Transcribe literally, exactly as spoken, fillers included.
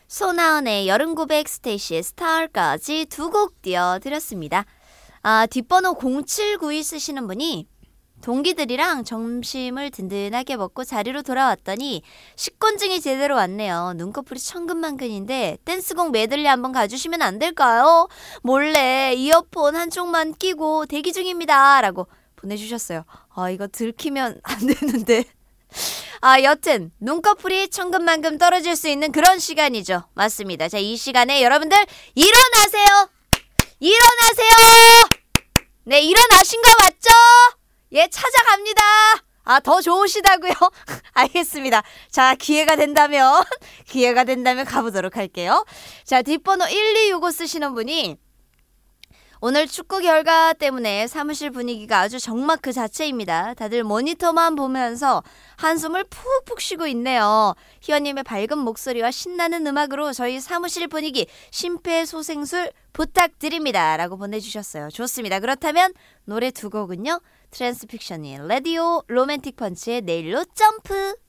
소나은의 여름고백, 스테이시의 스타일까지 두 곡 띄워드렸습니다. 아, 뒷번호 공칠구이 쓰시는 분이 동기들이랑 점심을 든든하게 먹고 자리로 돌아왔더니 식곤증이 제대로 왔네요. 눈꺼풀이 천근만근인데 댄스곡 메들리 한번 가주시면 안 될까요? 몰래 이어폰 한쪽만 끼고 대기 중입니다. 라고 보내주셨어요. 아, 이거 들키면 안 되는데. 아, 여튼 눈꺼풀이 천근만근 떨어질 수 있는 그런 시간이죠. 맞습니다. 자, 이 시간에 여러분들 일어나세요. 일어나세요. 네, 일어나신 거 맞죠? 예, 찾아갑니다. 아, 더 좋으시다고요? 알겠습니다. 자, 기회가 된다면 기회가 된다면 가보도록 할게요. 자, 뒷번호 일이육오 쓰시는 분이 오늘 축구 결과 때문에 사무실 분위기가 아주 정막 그 자체입니다. 다들 모니터만 보면서 한숨을 푹푹 쉬고 있네요. 희원님의 밝은 목소리와 신나는 음악으로 저희 사무실 분위기 심폐소생술 부탁드립니다. 라고 보내주셨어요. 좋습니다. 그렇다면 노래 두 곡은요. 트랜스픽션의 레디오, 로맨틱 펀치의 내일로 점프.